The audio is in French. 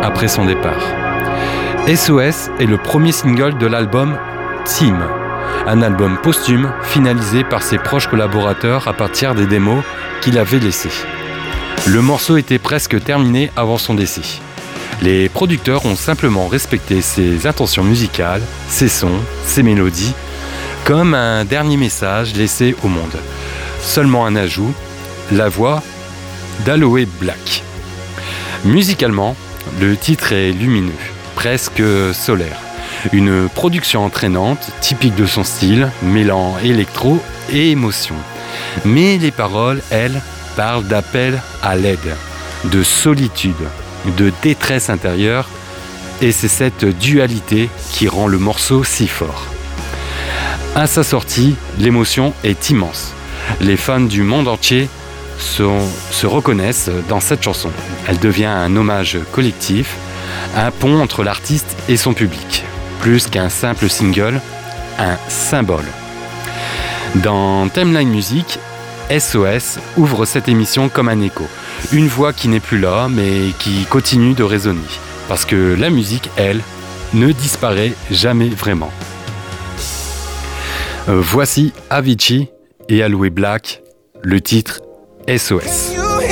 après son départ. SOS est le premier single de l'album Team, un album posthume finalisé par ses proches collaborateurs à partir des démos qu'il avait laissées. Le morceau était presque terminé avant son décès. Les producteurs ont simplement respecté ses intentions musicales, ses sons, ses mélodies, comme un dernier message laissé au monde. Seulement un ajout, la voix d'Aloe Blacc. Musicalement, le titre est lumineux, presque solaire. Une production entraînante, typique de son style, mêlant électro et émotion. Mais les paroles, elles, parlent d'appel à l'aide, de solitude, de détresse intérieure, et c'est cette dualité qui rend le morceau si fort. À sa sortie, l'émotion est immense. Les fans du monde entier se reconnaissent dans cette chanson. Elle devient un hommage collectif, un pont entre l'artiste et son public. Plus qu'un simple single, un symbole. Dans Timeline Music, SOS ouvre cette émission comme un écho. Une voix qui n'est plus là, mais qui continue de résonner. Parce que la musique, elle, ne disparaît jamais vraiment. Voici Avicii et Aloe Blacc, le titre SOS.